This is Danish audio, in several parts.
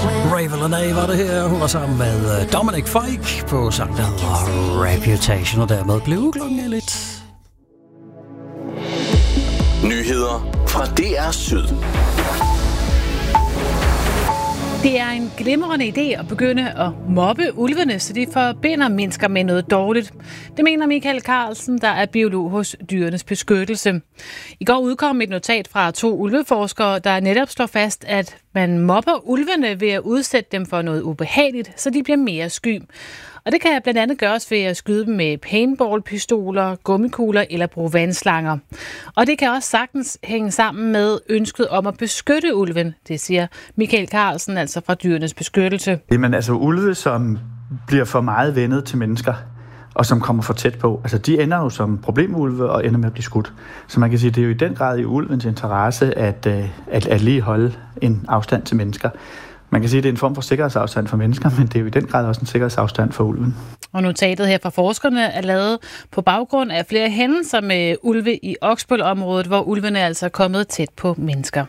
Ravel var det her. Hun var sammen med Dominic Fike på sang, der hedder Reputation, og dermed blev klokken lidt. Nyheder fra DR Syd. Det er en glimrende idé at begynde at mobbe ulvene, så de forbinder mennesker med noget dårligt. Det mener Michael Carlsen, der er biolog hos Dyrenes Beskyttelse. I går udkom et notat fra 2 ulveforskere, der netop slår fast, at man mobber ulvene ved at udsætte dem for noget ubehageligt, så de bliver mere sky. Og det kan blandt andet gøres ved at skyde dem med paintballpistoler, gummikugler eller bruge vandslanger. Og det kan også sagtens hænge sammen med ønsket om at beskytte ulven, det siger Michael Carlsen, altså fra Dyrenes Beskyttelse. Jamen altså ulve, som bliver for meget vendet til mennesker, og som kommer for tæt på, altså de ender jo som problemulve og ender med at blive skudt. Så man kan sige, at det er jo i den grad i ulvens interesse at lige holde en afstand til mennesker. Man kan sige, at det er en form for sikkerhedsafstand for mennesker, men det er jo i den grad også en sikkerhedsafstand for ulven. Og notatet her fra forskerne er lavet på baggrund af flere hændelser med ulve i Oksbøl-området, hvor ulvene er altså kommet tæt på mennesker.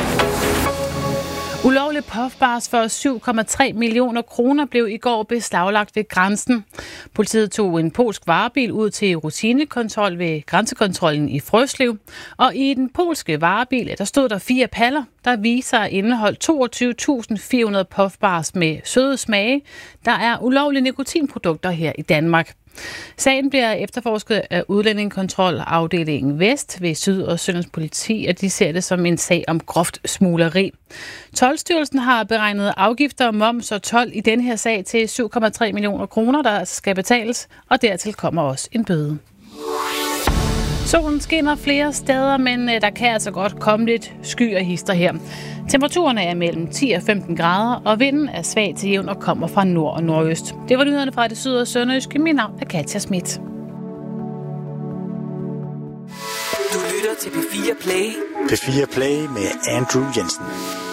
Ulovlig puffbars for 7,3 millioner kroner blev i går beslaglagt ved grænsen. Politiet tog en polsk varebil ud til rutinekontrol ved grænsekontrollen i Frøslev. Og i den polske varebil, der stod der 4 paller, der viser at indeholde 22.400 puffbars med søde smage. Der er ulovlige nikotinprodukter her i Danmark. Sagen bliver efterforsket af Udlændingekontrolafdelingen Vest ved Syd- og Sønderjyllands Politi, og de ser det som en sag om groft smugleri. Toldstyrelsen har beregnet afgifter, moms og told i den her sag til 7,3 millioner kroner, der skal betales, og dertil kommer også en bøde. Solen skinner flere steder, men der kan altså godt komme lidt sky og hister her. Temperaturerne er mellem 10 og 15 grader, og vinden er svag til jævn og kommer fra nord og nordøst. Det var nyhederne fra det syd- og sønderjyske. Mit navn er Katja Schmidt. Du lytter til P4 Play. P4 Play med Andrew Jensen.